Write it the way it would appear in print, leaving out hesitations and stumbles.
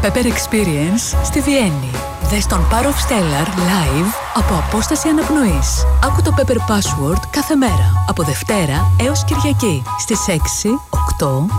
Pepper Experience στη Βιέννη. Δες τον Power of Stellar live από απόσταση αναπνοής. Άκου το Pepper Password κάθε μέρα, από Δευτέρα έως Κυριακή, στις 6, 8